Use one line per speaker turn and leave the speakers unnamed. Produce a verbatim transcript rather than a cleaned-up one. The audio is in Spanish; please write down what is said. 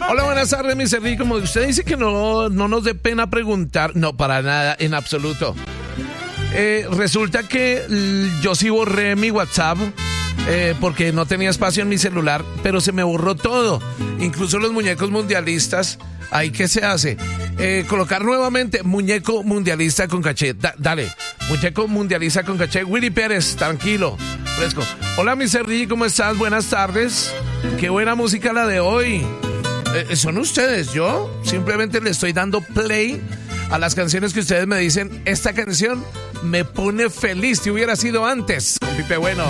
Hola, buenas tardes, mi Serri. Como usted dice que no, no nos dé pena preguntar, no, para nada, en absoluto. Eh, resulta que l- yo sí borré mi WhatsApp eh, porque no tenía espacio en mi celular, pero se me borró todo, incluso los muñecos mundialistas. Ahí, ¿qué se hace? Eh, colocar nuevamente muñeco mundialista con caché. Da- dale, muñeco mundialista con caché. Willy Pérez, tranquilo, fresco. Hola, mi Serri, ¿cómo estás? Buenas tardes. Qué buena música la de hoy. Eh, son ustedes, yo simplemente le estoy dando play a las canciones que ustedes me dicen. Esta canción me pone feliz, si hubiera sido antes, con Pipe Bueno.